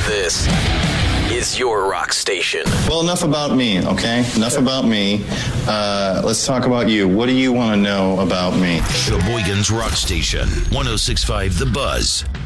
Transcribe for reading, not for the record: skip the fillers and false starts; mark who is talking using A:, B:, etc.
A: This is your rock station.
B: Well, enough about me, okay? Enough about me. Let's talk about you. What do you want to know about me?
C: Sheboygan's Rock Station, 106.5 The Buzz.